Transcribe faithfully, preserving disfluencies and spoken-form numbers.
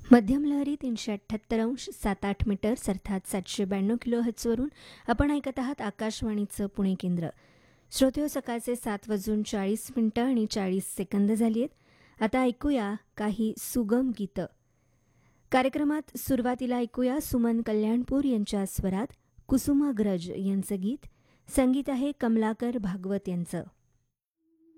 मध्यम लहरी तीनशे अठ्ठ्याहत्तर अंश सात आठ मीटर्स अर्थात सातशे ब्याण्णव किलो हर्ट्झवरून आपण ऐकत आहात आकाशवाणीचं पुणे केंद्र. श्रोतेहो, सकाळचे सात वाजून चाळीस मिनिटं आणि चाळीस सेकंद झाली आहेत. आता ऐकूया काही सुगम गीतं. कार्यक्रमात सुरुवातीला ऐकूया सुमन कल्याणपूर यांच्या स्वरात कुसुमाग्रज यांचं गीत. संगीत आहे कमलाकर भागवत यांचं.